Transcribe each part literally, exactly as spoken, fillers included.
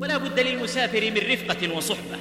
ولا بد للمسافر من رفقة وصحبة،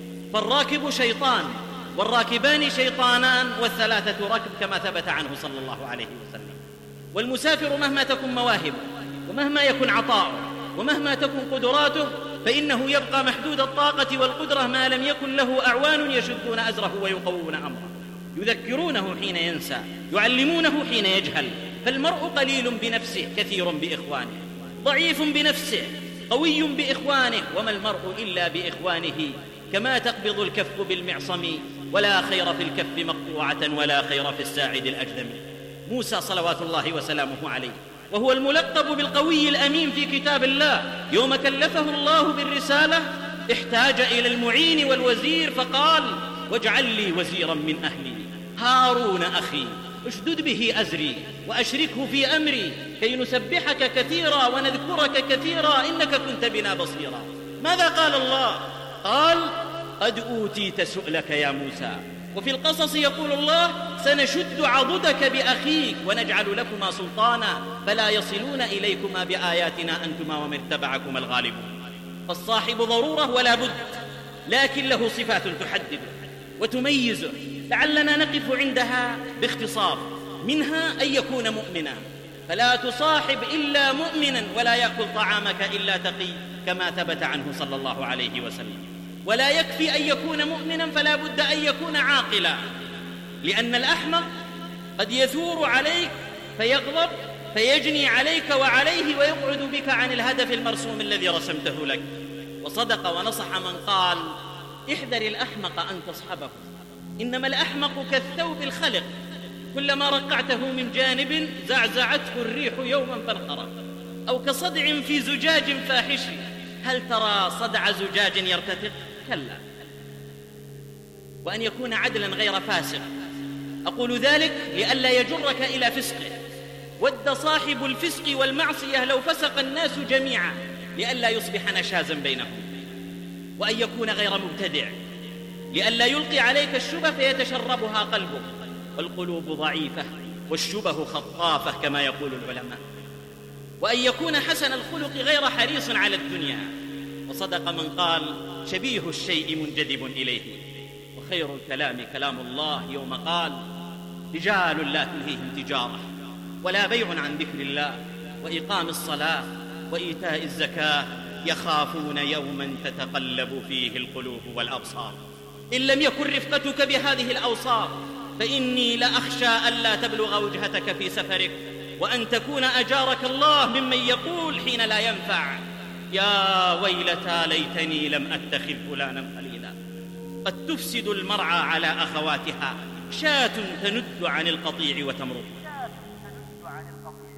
فالراكب شيطان والراكبان شيطانان والثلاثة ركب كما ثبت عنه صلى الله عليه وسلم. والمسافر مهما تكن مواهبه ومهما يكن عطاؤه ومهما تكن قدراته فإنه يبقى محدود الطاقة والقدرة ما لم يكن له أعوان يشدون أزره ويقوون أمره، يذكرونه حين ينسى، يعلمونه حين يجهل. فالمرء قليل بنفسه كثير بإخوانه، ضعيف بنفسه قوي بإخوانه، وما المرء إلا بإخوانه، كما تقبض الكف بالمعصم ولا خير في الكف مقطوعة ولا خير في الساعد الأجدم. موسى صلوات الله وسلامه عليه وهو الملقب بالقوي الأمين في كتاب الله، يوم كلفه الله بالرسالة احتاج إلى المعين والوزير فقال: واجعل لي وزيرا من أهلي هارون أخي اشدد به أزري وأشركه في أمري كي نسبحك كثيرا ونذكرك كثيرا إنك كنت بنا بصيرا. ماذا قال الله؟ قال: قد أوتيت سؤلك يا موسى. وفي القصص يقول الله: سنشد عضدك بأخيك ونجعل لكما سلطانا فلا يصلون إليكما بآياتنا أنتما ومن اتبعكما الغالبون. فالصاحب ضرورة ولا بد، لكن له صفات تحدده وتميزه، لعلنا نقف عندها باختصار. منها أن يكون مؤمنا، فلا تصاحب إلا مؤمنا ولا يأكل طعامك إلا تقي كما ثبت عنه صلى الله عليه وسلم. ولا يكفي أن يكون مؤمنا، فلا بد أن يكون عاقلا، لأن الأحمق قد يثور عليك فيغضب فيجني عليك وعليه ويقعد بك عن الهدف المرسوم الذي رسمته لك. وصدق ونصح من قال: احذر الأحمق أن تصحبه، إنما الأحمق كالثوب الخلق، كلما رقعته من جانب زعزعته الريح يوما فانخرق، أو كصدع في زجاج فاحش، هل ترى صدع زجاج يرتفق؟ كلا. وأن يكون عدلا غير فاسق، أقول ذلك لئلا يجرك إلى فسقه. ود صاحب الفسق والمعصية لو فسق الناس جميعا لئلا يصبح نشازا بينهم. وأن يكون غير مبتدع لئلا يلقي عليك الشبه فيتشربها قلبك، والقلوب ضعيفة والشبه خطافة كما يقول العلماء. وأن يكون حسن الخلق غير حريص على الدنيا، وصدق من قال: شبيه الشيء منجذب إليه، وخير الكلام كلام الله، يوم قال: رجال لا تلهيهم تجارة ولا بيع عن ذكر الله وإقام الصلاة وإيتاء الزكاة يخافون يوما تتقلب فيه القلوب والأبصار. إن لم يكن رفقتك بهذه الأوصاف فإني لأخشى ألا تبلغ وجهتك في سفرك، وأن تكون أجارك الله ممن يقول حين لا ينفع: يا ويلتى ليتني لم أتخذ فلانا خليلا. قد تفسد المرعى على أخواتها، شاة تند عن القطيع وتمرض.